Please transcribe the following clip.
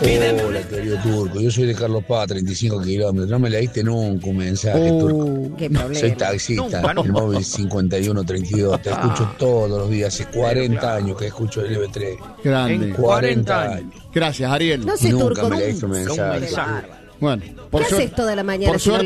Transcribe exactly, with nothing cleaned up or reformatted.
Hola, querido Turco. Yo soy de Carlos Paz, treinta y cinco kilómetros. No me leíste nunca un mensaje, Oh, Turco. Qué problema. Soy taxista, Nunca, nunca. el móvil cincuenta y uno treinta y dos. Te escucho todos los días. Hace cuarenta claro. años que escucho el L B tres. Grande. En cuarenta cuarenta años. Gracias, Ariel. No sé, Nunca Turco. me leíste un nunca. mensaje. Bueno, ¿Qué por haces suerte, toda la mañana por si no suerte